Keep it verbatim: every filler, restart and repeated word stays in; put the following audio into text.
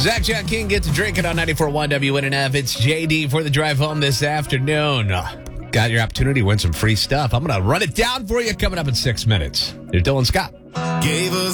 Zach John King gets drinking on ninety-four point one W N N F. It's J D for the drive home this afternoon. Got your opportunity to win some free stuff. I'm going to run it down for you coming up in six minutes. Here's Dylan Scott. Gave us